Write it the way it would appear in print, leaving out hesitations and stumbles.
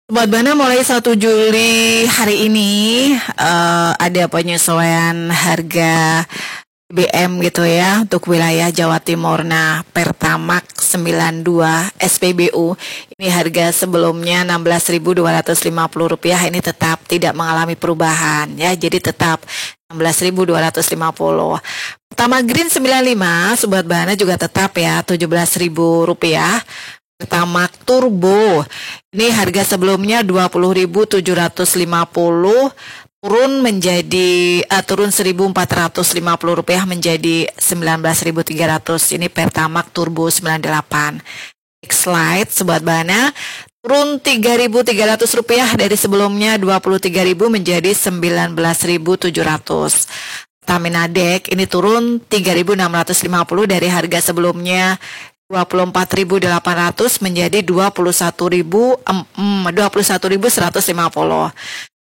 Sobat Bana, mulai 1 Juli hari ini ada penyesuaian harga BBM gitu ya untuk wilayah Jawa Timur. Nah, Pertamax 92 SPBU ini harga sebelumnya Rp16.250, ini tetap tidak mengalami perubahan ya. Jadi tetap Rp16.250. Pertama Green 95 Sobat Bana juga tetap ya Rp17.000. Pertamax Turbo ini harga sebelumnya Rp20.750, turun Rp1.450 menjadi Rp19.300. Ini Pertamax Turbo 98. X-Lite Sobat Bana turun Rp3.300 dari sebelumnya Rp23.000 menjadi Rp19.700. Pertamina Deck ini turun Rp3.650 dari harga sebelumnya Rp24.800 menjadi Rp21.150.